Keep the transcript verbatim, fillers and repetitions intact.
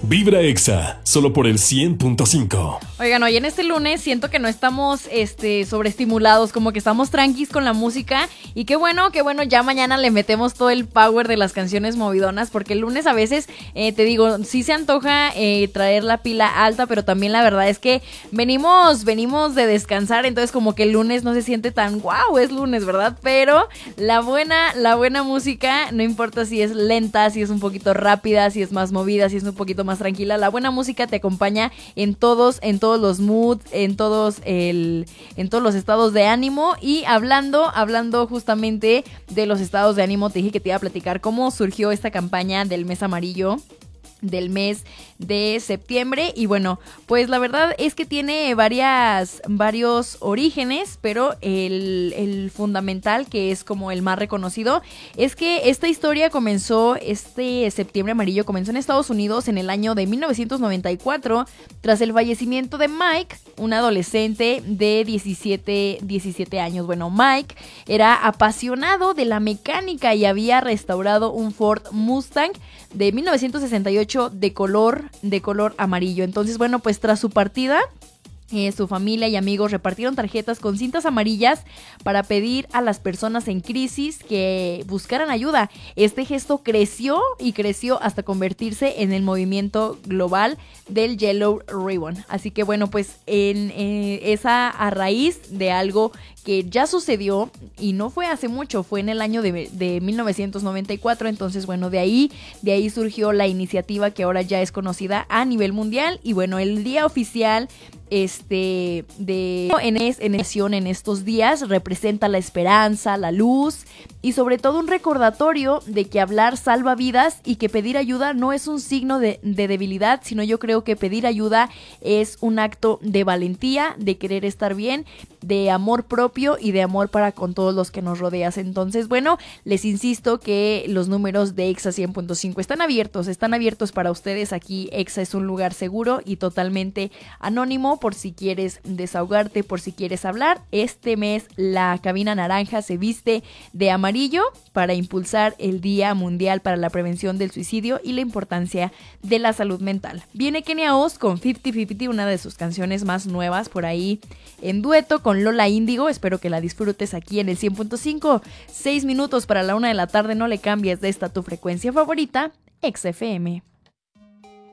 Vibra Exa, solo por el cien punto cinco. Oigan, hoy en este lunes siento que no estamos este, sobreestimulados, como que estamos tranquis con la música. Y qué bueno, qué bueno, ya mañana le metemos todo el power de las canciones movidonas, porque el lunes a veces, eh, te digo, sí se antoja eh, traer la pila alta, pero también la verdad es que venimos, venimos de descansar, entonces como que el lunes no se siente tan wow, es lunes, ¿verdad? Pero la buena, la buena música, no importa si es lenta, si es un poquito rápida, si es más movida, si es un poquito más tranquila, la buena música te acompaña en todos, en todos los moods, en todos el, en todos los estados de ánimo. Y hablando, hablando justamente de los estados de ánimo, te dije que te iba a platicar cómo surgió esta campaña del mes amarillo, del mes de septiembre. Y bueno, pues la verdad es que tiene varias, varios orígenes, pero el, el fundamental, que es como el más reconocido, es que esta historia comenzó, este septiembre amarillo comenzó en Estados Unidos en el año de mil novecientos noventa y cuatro, tras el fallecimiento de Mike, un adolescente de diecisiete, diecisiete años. Bueno, Mike era apasionado de la mecánica y había restaurado un Ford Mustang de mil novecientos sesenta y ocho de color, de color amarillo. Entonces, bueno, pues tras su partida, Eh, su familia y amigos repartieron tarjetas con cintas amarillas para pedir a las personas en crisis que buscaran ayuda. Este gesto creció y creció hasta convertirse en el movimiento global del Yellow Ribbon. Así que bueno, pues en eh, esa a raíz de algo que ya sucedió y no fue hace mucho, fue en el año de, de mil novecientos noventa y cuatro. Entonces bueno, de ahí, de ahí surgió la iniciativa que ahora ya es conocida a nivel mundial. Y bueno, el día oficial este de en es en nación en estos días representa la esperanza, la luz y sobre todo un recordatorio de que hablar salva vidas y que pedir ayuda no es un signo de, de debilidad, sino yo creo que pedir ayuda es un acto de valentía, de querer estar bien, de amor propio y de amor para con todos los que nos rodeas. Entonces, bueno, les insisto que los números de Exa cien punto cinco están abiertos, están abiertos para ustedes. Aquí Exa es un lugar seguro y totalmente anónimo, por si quieres desahogarte, por si quieres hablar. Este mes la cabina naranja se viste de amarillo para impulsar el Día Mundial para la Prevención del Suicidio y la importancia de la salud mental. Viene Kenia Oz con cincuenta cincuenta, una de sus canciones más nuevas, por ahí en dueto con Lola Índigo. Espero que la disfrutes aquí en el cien punto cinco. Seis minutos para la una de la tarde, no le cambies de esta tu frecuencia favorita, Exa F M.